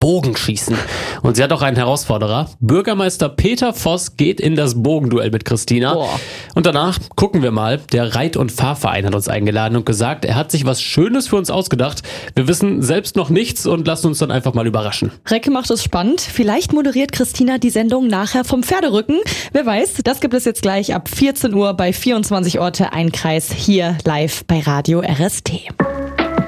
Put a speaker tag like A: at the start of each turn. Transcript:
A: Bogenschießen. Und sie hat auch einen Herausforderer. Bürgermeister Peter Voss geht in das Bogenduell mit Christina.
B: Boah.
A: Und danach gucken wir mal. Der Reit- und Fahrverein hat uns eingeladen und gesagt, er hat sich was Schönes für uns ausgedacht. Wir wissen selbst noch nichts und lassen uns dann einfach mal überraschen.
B: Recke macht es spannend. Vielleicht moderiert Christina die Sendung nachher vom Pferderücken. Wer weiß, das gibt es jetzt gleich ab 14 Uhr bei 24 Orte, ein Kreis, hier live bei Radio RST.